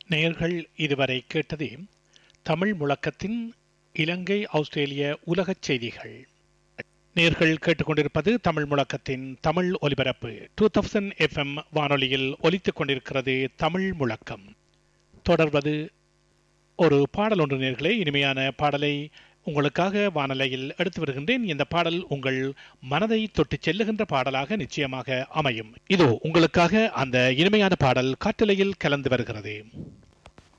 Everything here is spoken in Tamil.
நேயர்கள் இதுவரை கேட்டது தமிழ் முழக்கத்தின் இலங்கை ஆஸ்திரேலிய உலகச் செய்திகள். நேயர்கள் கேட்டுக்கொண்டிருப்பது தமிழ் முழக்கத்தின் தமிழ் ஒலிபரப்பு 2000 FM வானொலியில் ஒலித்துக் கொண்டிருக்கிறது. தமிழ் முழக்கம். தொடர்வது ஒரு பாடல் ஒன்று. நேயர்களே, இனிமையான பாடலை உங்களுக்காக வானொலியில் எடுத்து வருகின்றேன். இந்த பாடல் உங்கள் மனதை தொட்டு செல்லுகின்ற பாடலாக நிச்சயமாக அமையும். இதோ உங்களுக்காக அந்த இனிமையான பாடல் காற்றலையில் கலந்து வருகிறது.